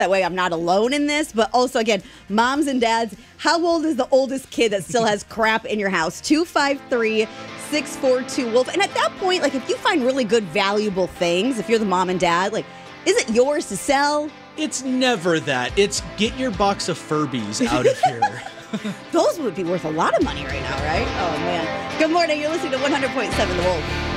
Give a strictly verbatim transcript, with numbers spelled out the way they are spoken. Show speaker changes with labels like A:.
A: That way I'm not alone in this. But also, again, moms and dads, how old is the oldest kid that still has crap in your house? two five three, six four two, Wolf. And at that point, like, if you find really good, valuable things, if you're the mom and dad, like, is it yours to sell?
B: It's never that. It's get your box of Furbies out of here.
A: Those would be worth a lot of money right now, right? Oh, man. Good morning. You're listening to one hundred point seven The Wolf.